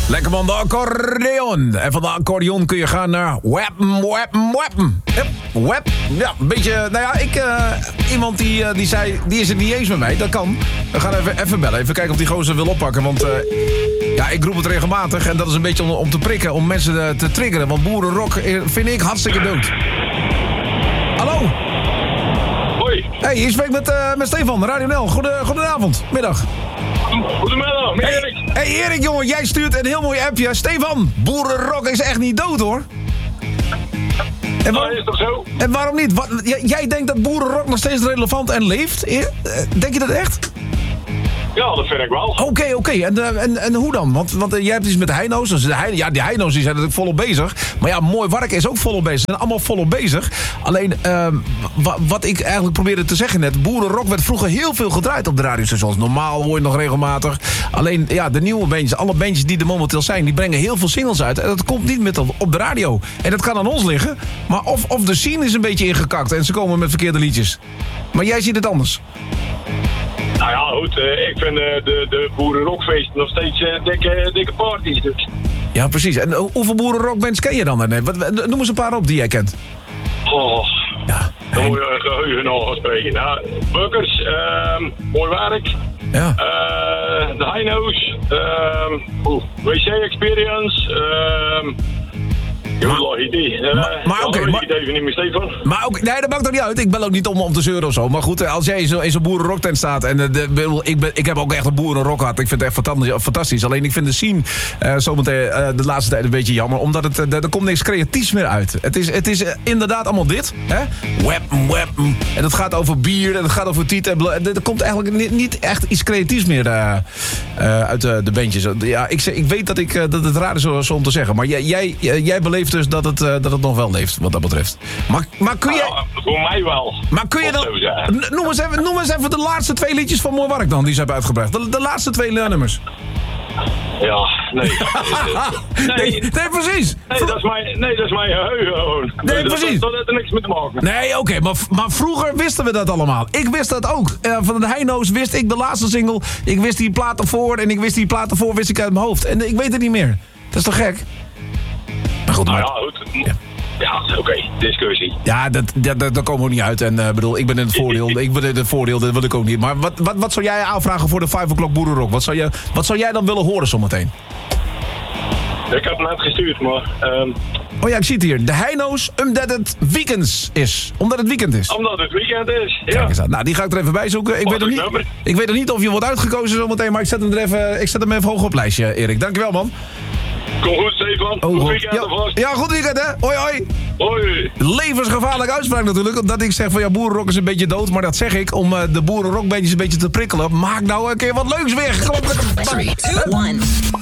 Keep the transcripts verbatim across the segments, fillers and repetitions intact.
Lekker man, de accordeon. En van de accordeon kun je gaan naar weppen, weppen, weppen. Yep, web. Ja, een beetje, nou ja, ik, uh, iemand die, uh, die zei, die is het niet eens met mij. Dat kan. We gaan even, even bellen. Even kijken of die gozer wil oppakken. Want uh, ja, ik roep het regelmatig. En dat is een beetje om, om te prikken, om mensen uh, te triggeren. Want boerenrock vind ik hartstikke dood. Hallo? Hoi. Hey, je spreekt met, uh, met Stefan, Radio Nel. Goede, goedenavond, middag. Goedemiddag, met Erik. Hey Erik, jongen, jij stuurt een heel mooi appje. Stefan, boerenrock is echt niet dood, hoor. En waarom, oh, is toch zo? En waarom niet? Wat, j- jij denkt dat boerenrock nog steeds relevant en leeft? Denk je dat echt? Ja, dat vind ik wel. Oké, okay, oké. Okay. En, uh, en, en hoe dan? Want, want uh, jij hebt iets met de heino's. Dus de heino, ja, die heino's die zijn natuurlijk volop bezig. Maar ja, Mooi Wark is ook volop bezig. Ze zijn allemaal volop bezig. Alleen, uh, w- wat ik eigenlijk probeerde te zeggen net. Boerenrock werd vroeger heel veel gedraaid op de radiostations. Normaal hoor je nog regelmatig. Alleen, ja, de nieuwe bandjes, alle bandjes die er momenteel zijn, die brengen heel veel singles uit. En dat komt niet met op, op de radio. En dat kan aan ons liggen. Maar of, of de scene is een beetje ingekakt en ze komen met verkeerde liedjes. Maar jij ziet het anders. Nou ja, goed. Uh, ik vind uh, de, de boerenrockfeesten nog steeds uh, dikke, dikke parties. Dus. Ja, precies. En uh, hoeveel boerenrockbands ken je dan? Uh, wat, noem eens een paar op die jij kent. Oh, ja. Dan moet je geheugen nog gaan spreken. Nou, Bukkers, uh, Mooi Werk, ja. uh, de Heino's, uh, W C Experience, uh, Maar, uh, maar, maar oké, okay, maar, even niet meer Stefan. Maar ook, nee, dat maakt toch niet uit. Ik bel ook niet om om te zeuren of zo. Maar goed, als jij in zo'n zo boerenrocktent staat en de, de, ik, ben, ik heb ook echt een boerenrock gehad. Ik vind het echt fantastisch. Alleen ik vind de scene uh, zometeen uh, de laatste tijd een beetje jammer, omdat het uh, er komt niks creatiefs meer uit. Het is, het is uh, inderdaad allemaal dit, hè? Weppen, weppen. En het gaat over bier en het gaat over tiet en bla, er komt eigenlijk niet, niet echt iets creatiefs meer uh, uh, uit uh, de bandjes. Ja, ik, ik weet dat ik uh, dat het raar is zo, zo om te zeggen, maar jij, jij, jij beleeft dus dat het, uh, dat het nog wel leeft, wat dat betreft. Maar, maar kun je... Nou, voor mij wel. Maar kun je dan... Noem eens, even, noem eens even de laatste twee liedjes van Mooi Wark dan, die ze hebben uitgebracht. De, de laatste twee nummers. Ja, nee. nee. nee. Nee, precies. Nee, dat is mijn, nee, dat is mijn geheugen gewoon. Nee, dat, precies. Dat, dat heeft er niks mee te maken. Nee, oké, okay, maar, maar vroeger wisten we dat allemaal. Ik wist dat ook. Uh, van de Heino's wist ik de laatste single. Ik wist die plaat ervoor en ik wist die plaat ervoor wist ik uit mijn hoofd. En ik weet het niet meer. Dat is toch gek? Maar goed, nou maar... ja, goed. Ja. Ja, oké, okay. Discussie. Ja, dat, dat, dat, daar komen we niet uit. En uh, bedoel, ik ben in het voordeel. Ik ben in het voordeel, dat wil ik ook niet. Maar wat, wat, wat zou jij aanvragen voor de vijf o'clock boerenrock? Wat zou, je, wat zou jij dan willen horen zometeen? Ik heb hem net gestuurd, maar... Um... Oh ja, ik zie het hier. De Heino's, omdat het weekends is. Omdat het weekend is. Omdat het weekend is, ja. Kijk eens aan. Nou, die ga ik er even bij zoeken. Ik weet, nog niet, ik weet nog niet of je wordt uitgekozen zometeen, maar ik zet hem er even, ik zet hem even hoog op het lijstje, Erik. Dankjewel, man. Kom goed, Stefan. Oh, goed weekend ja, alvast. ja, goed weekend, hè. Hoi, hoi. Hoi. Levensgevaarlijke uitspraak natuurlijk. Omdat ik zeg van ja, boerenrock is een beetje dood. Maar dat zeg ik om uh, de boerenrockbandjes een beetje te prikkelen. Maak nou een keer wat leuks weer. three, two, one.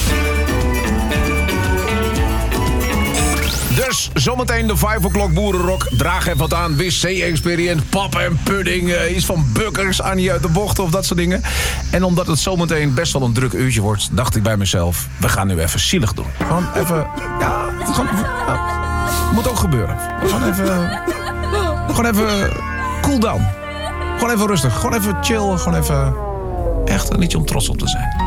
Dus zometeen de vijf o'clock boerenrock. Draag even wat aan. W C Experience, pap en pudding. Uh, iets van Bukkers, Annie uit de bocht of dat soort dingen. En omdat het zometeen best wel een druk uurtje wordt, dacht ik bij mezelf, we gaan nu even zielig doen. Gewoon even... Ja, gewoon, uh, moet ook gebeuren. Gewoon even... Gewoon even... Cool down. Gewoon even rustig. Gewoon even chill. Gewoon even... Echt een liedje om trots op te zijn.